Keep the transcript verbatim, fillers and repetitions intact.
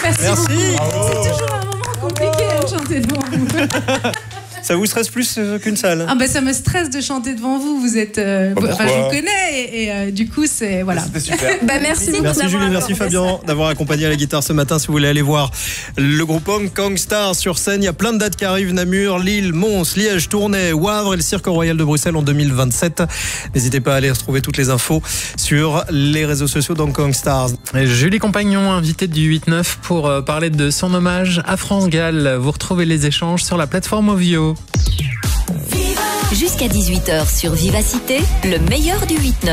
Merci. Merci. C'est toujours un moment compliqué de chanter devant vous. Ça vous stresse plus qu'une salle? Ah bah ça me stresse de chanter devant vous. Vous êtes, euh, bah enfin je vous connais et, et euh, du coup c'est voilà. C'était super. Bah merci beaucoup. Merci Julie, merci Fabien d'avoir accompagné à la guitare ce matin. Si vous voulez aller voir le groupe Hong Kong Star sur scène, il y a plein de dates qui arrivent: Namur, Lille, Mons, Liège, Tournai, Wavre et le Cirque Royal de Bruxelles en deux mille vingt-sept. N'hésitez pas à aller retrouver toutes les infos sur les réseaux sociaux d'Hong Kong Stars. Et Julie Compagnon, invitée du huit neuf pour parler de son hommage à France Gall. Vous retrouvez les échanges sur la plateforme Ovio. Jusqu'à dix-huit heures sur Vivacité, le meilleur du huit neuf.